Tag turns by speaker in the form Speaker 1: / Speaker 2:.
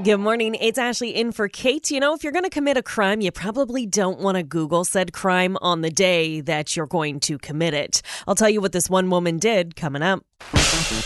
Speaker 1: Good morning. It's Ashley in for Kate. You know, if you're going to commit a crime, you probably don't want to Google said crime on the day that you're going to commit it. I'll tell you what this one woman did coming up.